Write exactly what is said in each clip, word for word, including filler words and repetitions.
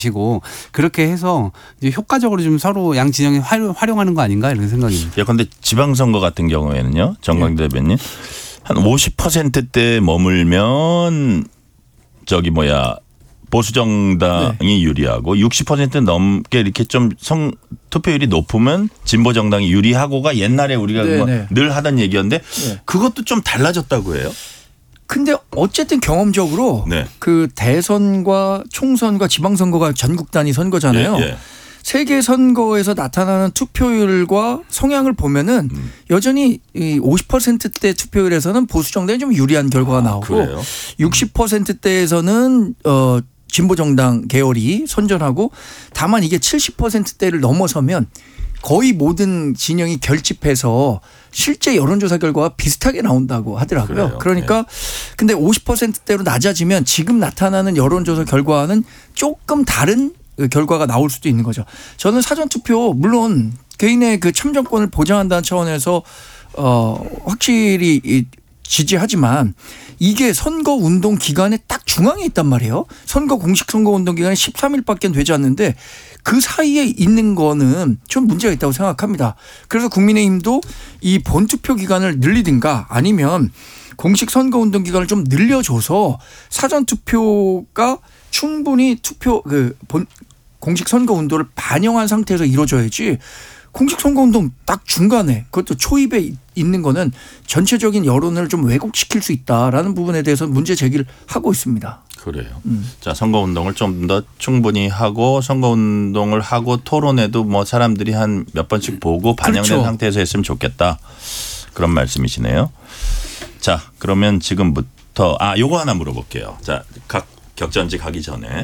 시고 그렇게 해서 이제 효과적으로 좀 서로 양 진영이 활용하는 거 아닌가 이런 생각입니다. 예컨대 지방선거 같은 경우에는요, 정광재 대변인 한 오십 퍼센트대에 머물면 저기 뭐야 보수 정당이 네. 유리하고 육십 퍼센트 넘게 이렇게 좀 성 투표율이 높으면 진보 정당이 유리하고가 옛날에 우리가 네, 뭐 네. 늘 하던 얘기였는데 네. 그것도 좀 달라졌다고 해요. 근데 어쨌든 경험적으로 네. 그 대선과 총선과 지방선거가 전국 단위 선거잖아요. 예, 예. 세계 선거에서 나타나는 투표율과 성향을 보면은 음. 여전히 이 오십 퍼센트대 투표율에서는 보수 정당이 좀 유리한 결과가 아, 나오고 그래요? 육십 퍼센트대에서는 어 진보 정당 계열이 선전하고 다만 이게 칠십 퍼센트대를 넘어서면 거의 모든 진영이 결집해서 실제 여론조사 결과가 비슷하게 나온다고 하더라고요. 그래요. 그러니까 근데 오십 퍼센트대로 낮아지면 지금 나타나는 여론조사 결과와는 조금 다른 결과가 나올 수도 있는 거죠. 저는 사전투표 물론 개인의 그 참정권을 보장한다는 차원에서 어 확실히 이 지지하지만 이게 선거운동 기간에 딱 중앙에 있단 말이에요. 선거 공식 선거운동 기간이 십삼 일밖에 되지 않는데 그 사이에 있는 거는 좀 문제가 있다고 생각합니다. 그래서 국민의힘도 이 본투표 기간을 늘리든가 아니면 공식 선거운동 기간을 좀 늘려줘서 사전투표가 충분히 투표 그 본 공식 선거운동을 반영한 상태에서 이루어져야지 공식 선거운동 딱 중간에 그것도 초입에 있는 거는 전체적인 여론을 좀 왜곡시킬 수 있다라는 부분에 대해서 문제 제기를 하고 있습니다. 그래요. 음. 자, 선거운동을 좀 더 충분히 하고 선거운동을 하고 토론회도 뭐 사람들이 한 몇 번씩 보고 반영된 그렇죠. 상태에서 했으면 좋겠다. 그런 말씀이시네요. 자, 그러면 지금부터 아 요거 하나 물어볼게요. 자, 각 격전지 가기 전에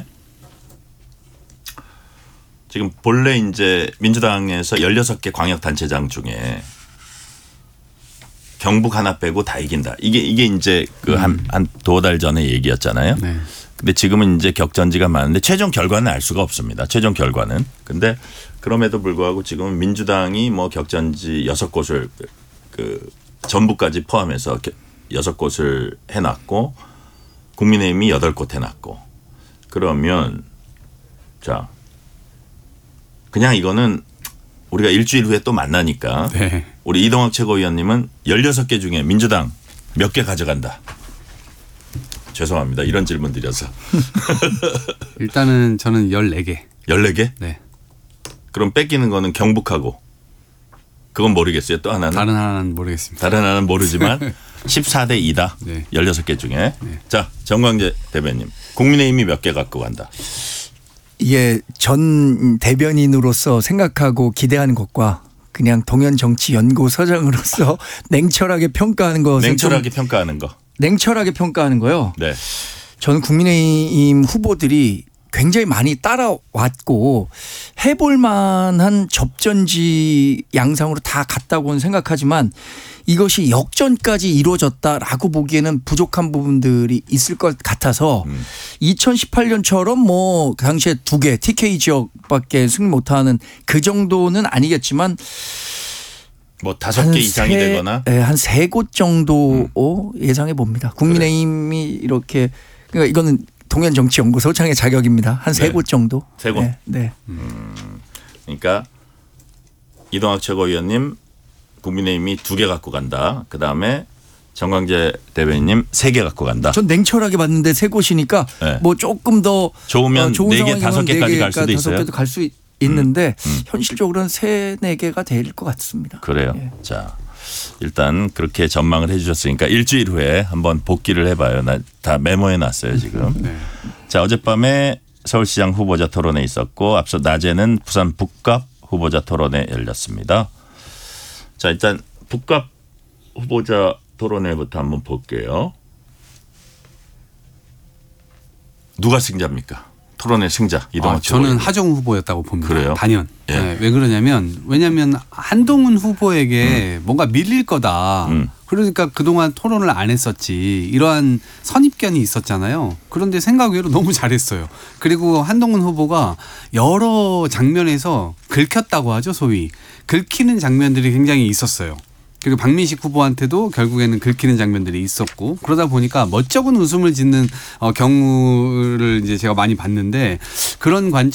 지금 본래 이제 민주당에서 열여섯 개 광역단체장 중에 경북 하나 빼고 다 이긴다. 이게 이게 이제 그 한 한 두 달 전에 얘기였잖아요. 네. 근데 지금은 이제 격전지가 많은데 최종 결과는 알 수가 없습니다. 최종 결과는. 근데 그럼에도 불구하고 지금은 민주당이 뭐 격전지 여섯 곳을 그 전부까지 포함해서 여섯 곳을 해놨고 국민의힘이 여덟 곳 해놨고 그러면 자 그냥 이거는 우리가 일주일 후에 또 만나니까 네. 우리 이동학 최고위원님은 열여섯 개 중에 민주당 몇 개 가져간다. 죄송합니다. 이런 질문 드려서. 일단은 저는 열네 개. 열네 개? 네. 그럼 뺏기는 거는 경북하고 그건 모르겠어요. 또 하나는? 다른 하나는 모르겠습니다. 다른 하나는 모르지만 십사 대 이다. 네. 열여섯 개 중에. 네. 자, 정광재 대변인. 국민의힘이 몇 개 갖고 간다. 이게 전 대변인으로서 생각하고 기대하는 것과 그냥 동현정치연구소장으로서 냉철하게 평가하는 것은 냉철하게 평가하는 거. 냉철하게 평가하는 거요. 네. 저는 국민의힘 후보들이 굉장히 많이 따라왔고 해볼 만한 접전지 양상으로 다 갔다고는 생각하지만 이것이 역전까지 이루어졌다라고 보기에는 부족한 부분들이 있을 것 같아서 음. 이천십팔 년처럼 뭐 당시에 두 개 티케이 지역밖에 승리 못하는 그 정도는 아니겠지만 뭐 다섯 개 이상이 세, 되거나. 네, 한 세 곳 정도 음. 예상해 봅니다. 국민의힘이 이렇게 그러니까 이거는 동현정치연구소장의 자격입니다. 한 세 곳 네. 정도. 세 곳. 네. 네. 음. 그러니까 이동학 최고위원님 국민의힘이 두 개 갖고 간다. 그다음에 정광재 대변인님 세 개 갖고 간다. 전 냉철하게 봤는데 세 곳이니까 네. 뭐 조금 더 좋으면 어, 좋은 네 개, 상황이면 다섯 개까지 네 갈 수도 개가 있어요. 다섯 개도 갈 수 있는데 음, 음. 현실적으로는 세 네 개가 될 것 같습니다. 그래요. 예. 자, 일단 그렇게 전망을 해 주셨으니까 일주일 후에 한번 복귀를 해봐요. 나 다 메모해 놨어요 지금. 네. 자, 어젯밤에 서울시장 후보자 토론회 있었고 앞서 낮에는 부산 북갑 후보자 토론회 열렸습니다. 자, 일단 북갑 후보자 토론회부터 한번 볼게요. 누가 승자입니까? 토론회 승자 이동학 아, 저는 하정우 후보였다고 봅니다. 그래요? 단연. 예. 네, 왜 그러냐면 왜냐하면 한동훈 후보에게 음. 뭔가 밀릴 거다. 음. 그러니까 그동안 토론을 안 했었지. 이러한 선입견이 있었잖아요. 그런데 생각 외로 너무 잘했어요. 그리고 한동훈 후보가 여러 장면에서 긁혔다고 하죠. 소위. 긁히는 장면들이 굉장히 있었어요. 그리고 박민식 후보한테도 결국에는 긁히는 장면들이 있었고 그러다 보니까 멋쩍은 웃음을 짓는 경우를 이제 제가 많이 봤는데 그런 관점